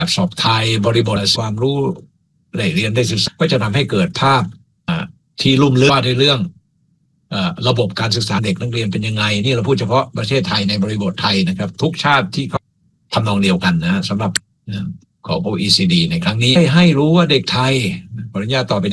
สอบไทยบริบทความรู้ได้เรียนได้ศึกษาก็จะทำให้เกิดภาพที่ลุ่มลึกว่าในเรื่องระบบการศึกษาเด็กนักเรียนเป็นยังไงนี่เราพูดเฉพาะประเทศไทยในบริบทไทยนะครับทุกชาติที่เขาทำนองเดียวกันนะสำหรับของ OECD ในครั้งนี้ให้รู้ว่าเด็กไทยขออนุญาตต่อไป